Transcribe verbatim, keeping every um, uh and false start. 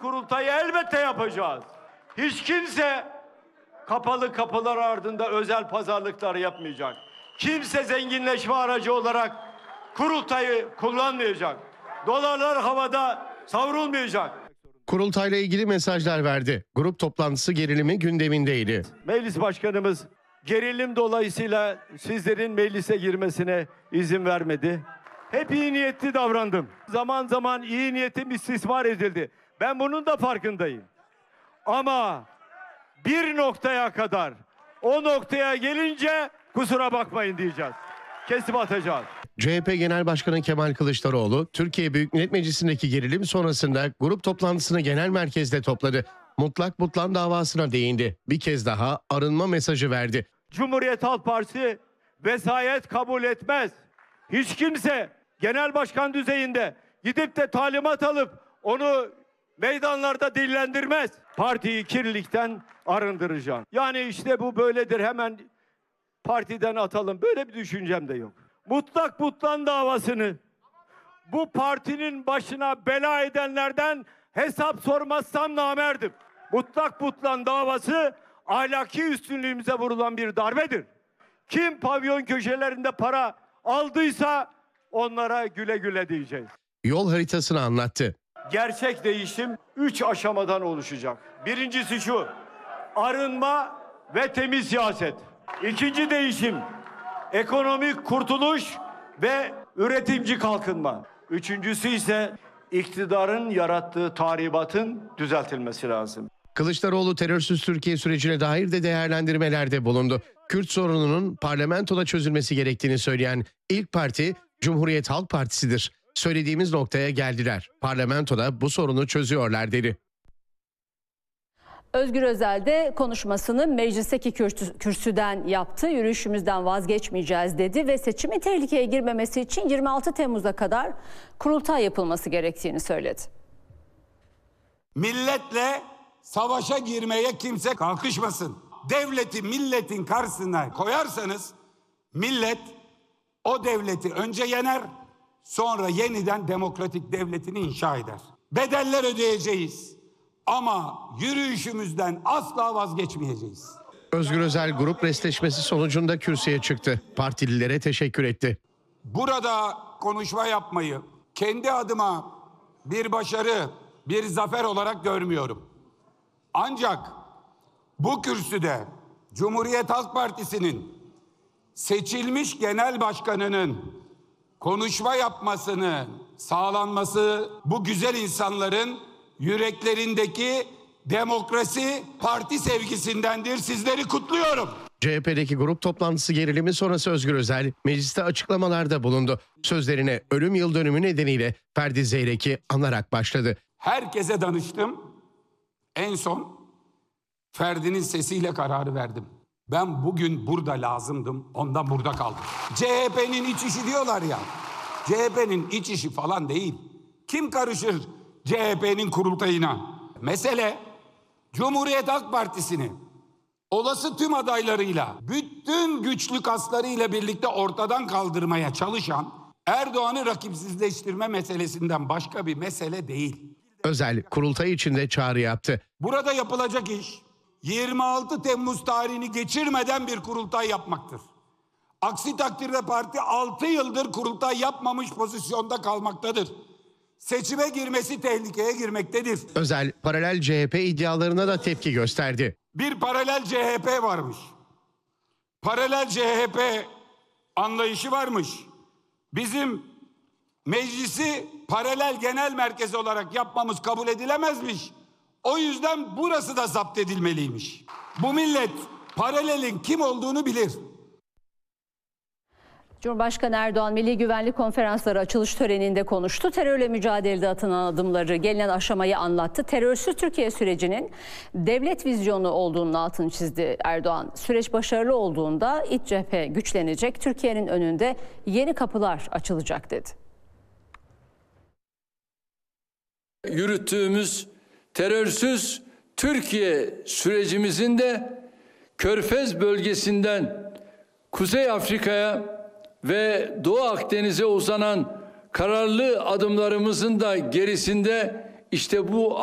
kurultayı elbette yapacağız. Hiç kimse kapalı kapılar ardında özel pazarlıklar yapmayacak. Kimse zenginleşme aracı olarak kurultayı kullanmayacak. Dolarlar havada savrulmayacak. Kurultayla ilgili mesajlar verdi. Grup toplantısı gerilimi gündemindeydi. Meclis Başkanımız gerilim dolayısıyla sizlerin meclise girmesine izin vermedi. Hep iyi niyetli davrandım. Zaman zaman iyi niyetim istismar edildi. Ben bunun da farkındayım. Ama bir noktaya kadar, o noktaya gelince kusura bakmayın diyeceğiz. Kesip atacağız. C H P Genel Başkanı Kemal Kılıçdaroğlu, Türkiye Büyük Millet Meclisi'ndeki gerilim sonrasında grup toplantısını genel merkezde topladı. Mutlak butlan davasına değindi. Bir kez daha arınma mesajı verdi. Cumhuriyet Halk Partisi vesayet kabul etmez. Hiç kimse genel başkan düzeyinde gidip de talimat alıp onu meydanlarda dillendirmez. Partiyi kirlilikten arındıracağım. Yani işte bu böyledir, hemen partiden atalım. Böyle bir düşüncem de yok. Mutlak butlan davasını bu partinin başına bela edenlerden hesap sormazsam namerdim. Mutlak butlan davası ahlaki üstünlüğümüze vurulan bir darbedir. Kim pavyon köşelerinde para aldıysa onlara güle güle diyeceğiz. Yol haritasını anlattı. Gerçek değişim üç aşamadan oluşacak. Birincisi şu: arınma ve temiz siyaset. İkinci değişim: ekonomik kurtuluş ve üretimci kalkınma. Üçüncüsü ise iktidarın yarattığı tahribatın düzeltilmesi lazım. Kılıçdaroğlu terörsüz Türkiye sürecine dair de değerlendirmelerde bulundu. Kürt sorununun parlamentoda çözülmesi gerektiğini söyleyen ilk parti Cumhuriyet Halk Partisi'dir. Söylediğimiz noktaya geldiler. Parlamentoda bu sorunu çözüyorlar dedi. Özgür Özel de konuşmasını meclisteki kürsüden yaptı. Yürüyüşümüzden vazgeçmeyeceğiz dedi ve seçimin tehlikeye girmemesi için yirmi altı Temmuz'a kadar kurultay yapılması gerektiğini söyledi. Milletle savaşa girmeye kimse kalkışmasın. Devleti milletin karşısına koyarsanız millet o devleti önce yener, sonra yeniden demokratik devletini inşa eder. Bedeller ödeyeceğiz ama yürüyüşümüzden asla vazgeçmeyeceğiz. Özgür Özel grup restleşmesi sonucunda kürsüye çıktı. Partililere teşekkür etti. Burada konuşma yapmayı kendi adıma bir başarı, bir zafer olarak görmüyorum. Ancak bu kürsüde Cumhuriyet Halk Partisi'nin seçilmiş genel başkanının konuşma yapmasını sağlanması bu güzel insanların yüreklerindeki demokrasi, parti sevgisindendir. Sizleri kutluyorum. C H P'deki grup toplantısı gerilimi sonrası Özgür Özel mecliste açıklamalarda bulundu. Sözlerine ölüm yıl dönümü nedeniyle Ferdi Zeyrek'i anarak başladı. Herkese danıştım. En son Ferdi'nin sesiyle kararı verdim. Ben bugün burada lazımdım, ondan burada kaldım. C H P'nin iç işi diyorlar ya. C H P'nin iç işi falan değil. Kim karışır C H P'nin kurultayına? Mesele Cumhuriyet Halk Partisi'ni olası tüm adaylarıyla, bütün güçlü kaslarıyla birlikte ortadan kaldırmaya çalışan Erdoğan'ı rakipsizleştirme meselesinden başka bir mesele değil. Özel kurultay içinde çağrı yaptı. Burada yapılacak iş yirmi altı Temmuz tarihini geçirmeden bir kurultay yapmaktır. Aksi takdirde parti altı yıldır kurultay yapmamış pozisyonda kalmaktadır. Seçime girmesi tehlikeye girmektedir. Özel paralel C H P iddialarına da tepki gösterdi. Bir paralel C H P varmış. Paralel C H P anlayışı varmış. Bizim meclisi paralel genel merkez olarak yapmamız kabul edilemezmiş. O yüzden burası da zapt edilmeliymiş. Bu millet paralelin kim olduğunu bilir. Cumhurbaşkanı Erdoğan Milli Güvenlik Konferansları açılış töreninde konuştu. Terörle mücadelede atılan adımları, gelinen aşamayı anlattı. Terörsüz Türkiye sürecinin devlet vizyonu olduğunun altını çizdi Erdoğan. Süreç başarılı olduğunda iç cephe güçlenecek, Türkiye'nin önünde yeni kapılar açılacak dedi. Yürüttüğümüz terörsüz Türkiye sürecimizin de Körfez bölgesinden Kuzey Afrika'ya ve Doğu Akdeniz'e uzanan kararlı adımlarımızın da gerisinde işte bu